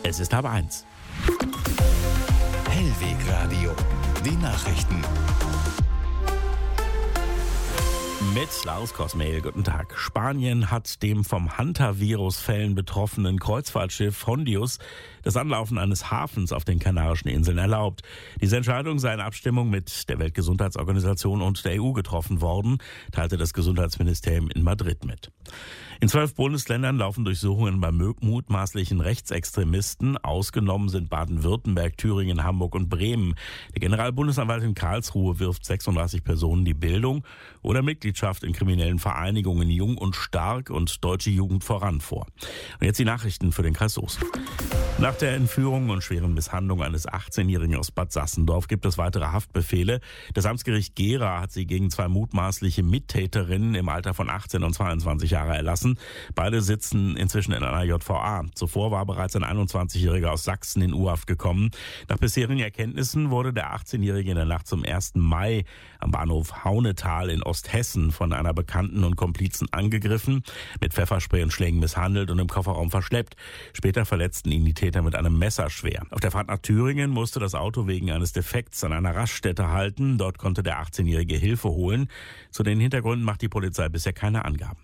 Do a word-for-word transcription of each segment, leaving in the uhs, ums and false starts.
Es ist halb eins. Hellwegradio, die Nachrichten. Mit Lars Kosmehl, guten Tag. Spanien hat dem vom Hantavirus-Fällen betroffenen Kreuzfahrtschiff Hondius das Anlaufen eines Hafens auf den Kanarischen Inseln erlaubt. Diese Entscheidung sei in Abstimmung mit der Weltgesundheitsorganisation und der E U getroffen worden, teilte das Gesundheitsministerium in Madrid mit. In zwölf Bundesländern laufen Durchsuchungen bei mutmaßlichen Rechtsextremisten. Ausgenommen sind Baden-Württemberg, Thüringen, Hamburg und Bremen. Der Generalbundesanwalt in Karlsruhe wirft sechsunddreißig Personen die Bildung oder Mitgliedschaft in kriminellen Vereinigungen Jung und Stark und Deutsche Jugend voran vor. Und jetzt die Nachrichten für den Kreis Soest. Nach der Entführung und schweren Misshandlung eines achtzehnjährigen aus Bad Sassendorf gibt es weitere Haftbefehle. Das Amtsgericht Gera hat sie gegen zwei mutmaßliche Mittäterinnen im Alter von achtzehn und zweiundzwanzig Jahre erlassen. Beide sitzen inzwischen in einer J V A. Zuvor war bereits ein einundzwanzigjähriger aus Sachsen in U-Haft gekommen. Nach bisherigen Erkenntnissen wurde der achtzehnjährige in der Nacht zum ersten Mai am Bahnhof Haunetal in Osthessen von einer Bekannten und Komplizen angegriffen, mit Pfefferspray und Schlägen misshandelt und im Kofferraum verschleppt. Später verletzten ihn die Täter mit einem Messer schwer. Auf der Fahrt nach Thüringen musste das Auto wegen eines Defekts an einer Raststätte halten. Dort konnte der achtzehnjährige Hilfe holen. Zu den Hintergründen macht die Polizei bisher keine Angaben.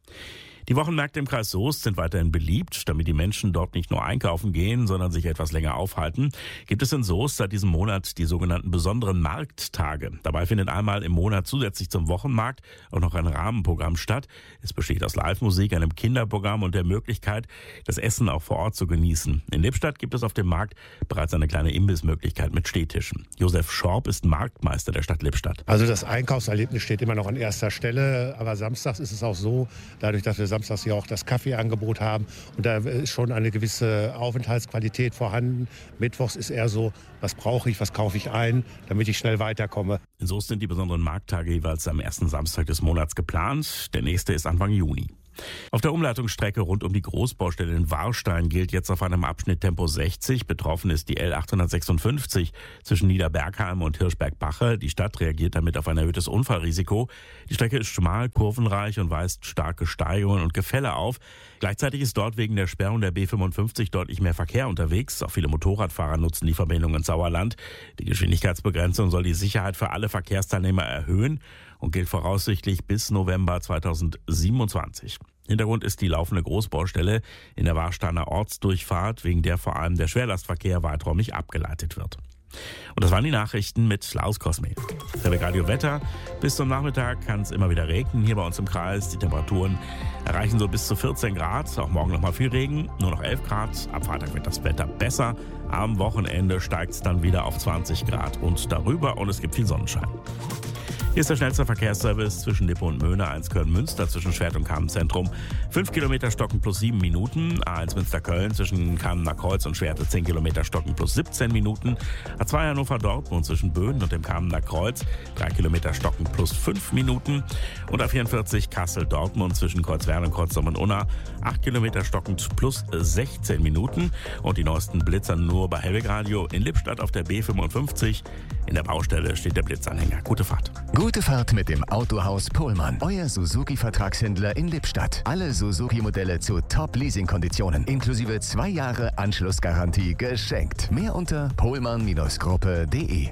Die Wochenmärkte im Kreis Soest sind weiterhin beliebt. Damit die Menschen dort nicht nur einkaufen gehen, sondern sich etwas länger aufhalten, gibt es in Soest seit diesem Monat die sogenannten besonderen Markttage. Dabei findet einmal im Monat zusätzlich zum Wochenmarkt auch noch ein Rahmenprogramm statt. Es besteht aus Live-Musik, einem Kinderprogramm und der Möglichkeit, das Essen auch vor Ort zu genießen. In Lippstadt gibt es auf dem Markt bereits eine kleine Imbissmöglichkeit mit Stehtischen. Josef Schorb ist Marktmeister der Stadt Lippstadt. Also das Einkaufserlebnis steht immer noch an erster Stelle, aber samstags ist es auch so, dadurch, dass wir samstags ja auch das Kaffeeangebot haben und da ist schon eine gewisse Aufenthaltsqualität vorhanden. Mittwochs ist eher so, was brauche ich, was kaufe ich ein, damit ich schnell weiterkomme. In Soest sind die besonderen Markttage jeweils am ersten Samstag des Monats geplant. Der nächste ist Anfang Juni. Auf der Umleitungsstrecke rund um die Großbaustelle in Warstein gilt jetzt auf einem Abschnitt Tempo sechzig. Betroffen ist die L achthundertsechsundfünfzig zwischen Niederbergheim und Hirschberg-Bache. Die Stadt reagiert damit auf ein erhöhtes Unfallrisiko. Die Strecke ist schmal, kurvenreich und weist starke Steigungen und Gefälle auf. Gleichzeitig ist dort wegen der Sperrung der B fünfundfünfzig deutlich mehr Verkehr unterwegs. Auch viele Motorradfahrer nutzen die Verbindung ins Sauerland. Die Geschwindigkeitsbegrenzung soll die Sicherheit für alle Verkehrsteilnehmer erhöhen und gilt voraussichtlich bis November zweitausendsiebenundzwanzig. Hintergrund ist die laufende Großbaustelle in der Warsteiner Ortsdurchfahrt, wegen der vor allem der Schwerlastverkehr weiträumig abgeleitet wird. Und das waren die Nachrichten mit Lars Kosmehl. Hellwegradio Wetter. Bis zum Nachmittag kann es immer wieder regnen hier bei uns im Kreis. Die Temperaturen erreichen so bis zu vierzehn Grad. Auch morgen nochmal viel Regen, nur noch elf Grad. Ab Freitag wird das Wetter besser. Am Wochenende steigt es dann wieder auf zwanzig Grad und darüber und es gibt viel Sonnenschein. Hier ist der schnellste Verkehrsservice zwischen Lippe und Möhne, eins Köln-Münster zwischen Schwert und Kamenz-Zentrum. fünf Kilometer Stocken plus sieben Minuten. A eins Münster-Köln zwischen Kamener Kreuz und Schwerte zehn Kilometer Stocken plus siebzehn Minuten. A zwei Hannover-Dortmund zwischen Böden und dem Kamener Kreuz drei Kilometer Stocken plus fünf Minuten. Und A vierundvierzig Kassel-Dortmund zwischen Kreuzwern und Kreuzdorf und Unna acht Kilometer stockend plus sechzehn Minuten. Und die neuesten Blitzer nur bei Hellwegradio in Lippstadt auf der B fünfundfünfzig. In der Baustelle steht der Blitzanhänger. Gute Fahrt. Gute Fahrt mit dem Autohaus Pohlmann. Euer Suzuki-Vertragshändler in Lippstadt. Alle Suzuki-Modelle zu Top-Leasing-Konditionen. Inklusive zwei Jahre Anschlussgarantie geschenkt. Mehr unter pohlmann Gruppe punkt de.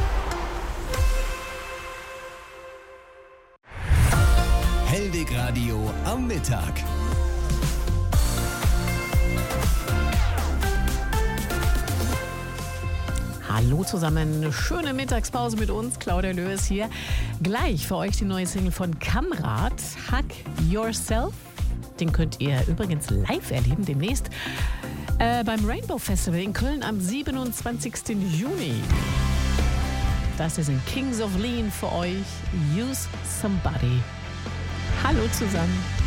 Hellwegradio am Mittag. Hallo zusammen, schöne Mittagspause mit uns, Claudia Löhes hier. Gleich für euch die neue Single von Kamrat, Hug Yourself. Den könnt ihr übrigens live erleben demnächst äh, beim Rainbow Festival in Köln am siebenundzwanzigsten Juni. Das ist ein Kings of Lean für euch, Use Somebody. Hallo zusammen.